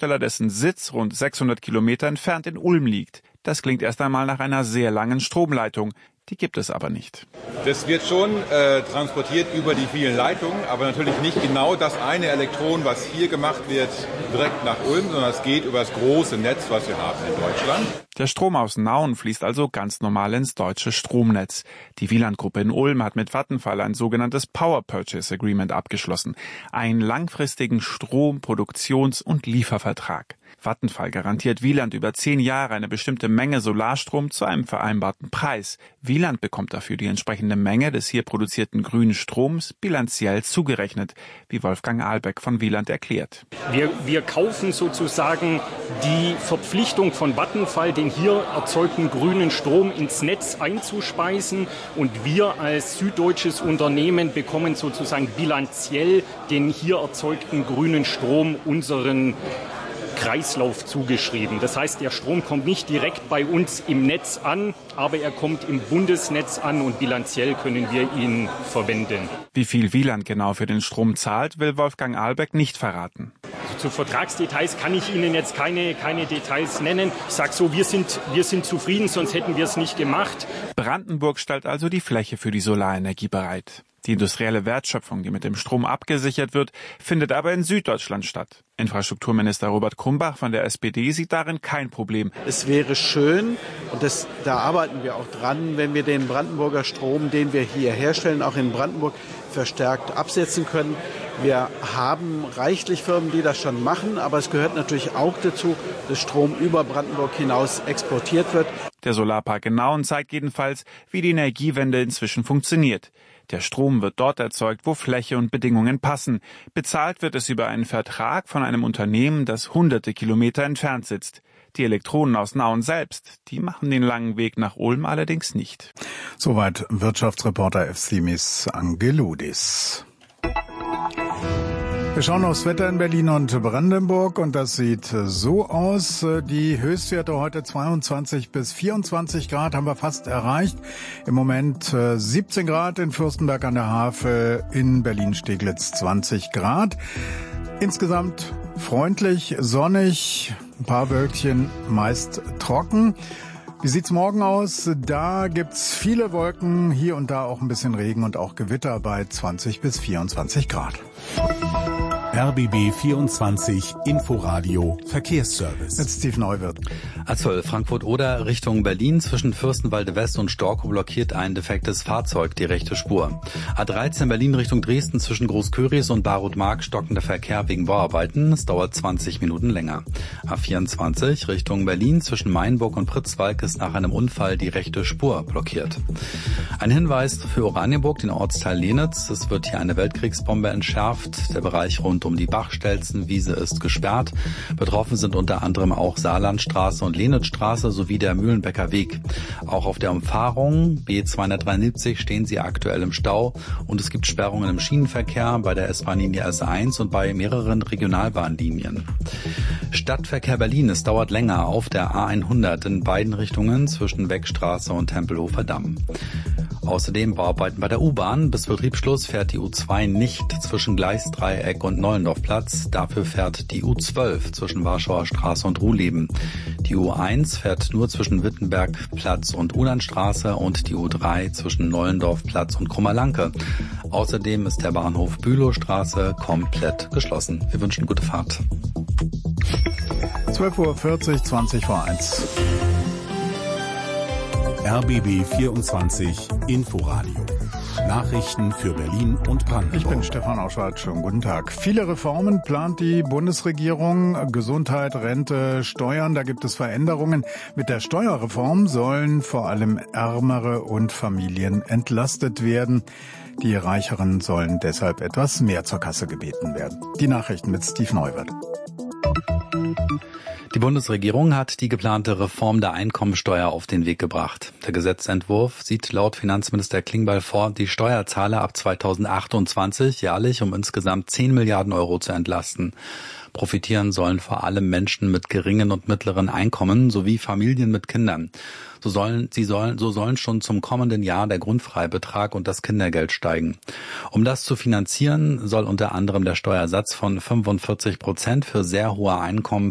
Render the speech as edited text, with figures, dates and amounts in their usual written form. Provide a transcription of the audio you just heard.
Hersteller, dessen Sitz rund 600 Kilometer entfernt in Ulm liegt. Das klingt erst einmal nach einer sehr langen Stromleitung. Die gibt es aber nicht. Das wird schon transportiert über die vielen Leitungen, aber natürlich nicht genau das eine Elektron, was hier gemacht wird, direkt nach Ulm, sondern es geht über das große Netz, was wir haben in Deutschland. Der Strom aus Nauen fließt also ganz normal ins deutsche Stromnetz. Die Wieland-Gruppe in Ulm hat mit Vattenfall ein sogenanntes Power Purchase Agreement abgeschlossen. Einen langfristigen Strom-, Produktions- und Liefervertrag. Vattenfall garantiert Wieland über 10 Jahre eine bestimmte Menge Solarstrom zu einem vereinbarten Preis. Wieland bekommt dafür die entsprechende Menge des hier produzierten grünen Stroms bilanziell zugerechnet, wie Wolfgang Ahlbeck von Wieland erklärt. Wir kaufen sozusagen die Verpflichtung von Vattenfall, den hier erzeugten grünen Strom ins Netz einzuspeisen, und wir als süddeutsches Unternehmen bekommen sozusagen bilanziell den hier erzeugten grünen Strom unseren Kreislauf zugeschrieben. Das heißt, der Strom kommt nicht direkt bei uns im Netz an, aber er kommt im Bundesnetz an und bilanziell können wir ihn verwenden. Wie viel Wieland genau für den Strom zahlt, will Wolfgang Ahlbeck nicht verraten. Also zu Vertragsdetails kann ich Ihnen jetzt keine Details nennen. Ich sage so, wir sind zufrieden, sonst hätten wir es nicht gemacht. Brandenburg stellt also die Fläche für die Solarenergie bereit. Die industrielle Wertschöpfung, die mit dem Strom abgesichert wird, findet aber in Süddeutschland statt. Infrastrukturminister Robert Krumbach von der SPD sieht darin kein Problem. Es wäre schön, und da arbeiten wir auch dran, wenn wir den Brandenburger Strom, den wir hier herstellen, auch in Brandenburg verstärkt absetzen können. Wir haben reichlich Firmen, die das schon machen, aber es gehört natürlich auch dazu, dass Strom über Brandenburg hinaus exportiert wird. Der Solarpark in Nauen zeigt jedenfalls, wie die Energiewende inzwischen funktioniert. Der Strom wird dort erzeugt, wo Fläche und Bedingungen passen. Bezahlt wird es über einen Vertrag von einem Unternehmen, das hunderte Kilometer entfernt sitzt. Die Elektronen aus Nauen selbst, die machen den langen Weg nach Ulm allerdings nicht. Soweit Wirtschaftsreporter Efsimis Angeloudis. Wir schauen aufs Wetter in Berlin und Brandenburg und das sieht so aus. Die Höchstwerte heute 22 bis 24 Grad haben wir fast erreicht. Im Moment 17 Grad in Fürstenberg an der Havel, in Berlin-Steglitz 20 Grad. Insgesamt freundlich, sonnig, ein paar Wölkchen, meist trocken. Wie sieht's morgen aus? Da gibt's viele Wolken, hier und da auch ein bisschen Regen und auch Gewitter bei 20 bis 24 Grad. RBB 24 Inforadio Verkehrsservice. Mit Steve Neuwirth. A12 Frankfurt-Oder Richtung Berlin zwischen Fürstenwalde West und Storkow blockiert ein defektes Fahrzeug die rechte Spur. A13 Berlin Richtung Dresden zwischen Großköris und Barut-Mark stockender Verkehr wegen Bauarbeiten. Es dauert 20 Minuten länger. A24 Richtung Berlin zwischen Mainburg und Pritzwalk ist nach einem Unfall die rechte Spur blockiert. Ein Hinweis für Oranienburg, den Ortsteil Lenitz. Es wird hier eine Weltkriegsbombe entschärft. Der Bereich rund um die Bachstelzenwiese ist gesperrt. Betroffen sind unter anderem auch Saarlandstraße und Lenitzstraße sowie der Mühlenbecker Weg. Auch auf der Umfahrung B273 stehen sie aktuell im Stau und es gibt Sperrungen im Schienenverkehr bei der S-Bahn-Linie S1 und bei mehreren Regionalbahnlinien. Stadtverkehr Berlin, es dauert länger auf der A100 in beiden Richtungen zwischen Weckstraße und Tempelhofer Damm. Außerdem Bauarbeiten bei der U-Bahn. Bis Betriebsschluss fährt die U2 nicht zwischen Gleisdreieck und Neulendorfplatz. Dafür fährt die U12 zwischen Warschauer Straße und Ruhleben. Die U1 fährt nur zwischen Wittenbergplatz und Ulandstraße und die U3 zwischen Neulendorfplatz und Krummerlanke. Außerdem ist der Bahnhof Bülowstraße komplett geschlossen. Wir wünschen gute Fahrt. 12:40 Uhr, 20 vor 1. RBB 24 Inforadio. Nachrichten für Berlin und Brandenburg. Ich bin Stefan Auschwald. Schönen guten Tag. Viele Reformen plant die Bundesregierung. Gesundheit, Rente, Steuern, da gibt es Veränderungen. Mit der Steuerreform sollen vor allem Ärmere und Familien entlastet werden. Die Reicheren sollen deshalb etwas mehr zur Kasse gebeten werden. Die Nachrichten mit Steve Neuwirth. Die Bundesregierung hat die geplante Reform der Einkommensteuer auf den Weg gebracht. Der Gesetzentwurf sieht laut Finanzminister Klingbeil vor, die Steuerzahler ab 2028 jährlich um insgesamt 10 Milliarden Euro zu entlasten. Profitieren sollen vor allem Menschen mit geringen und mittleren Einkommen sowie Familien mit Kindern. So sollen schon zum kommenden Jahr der Grundfreibetrag und das Kindergeld steigen. Um das zu finanzieren, soll unter anderem der Steuersatz von 45% für sehr hohe Einkommen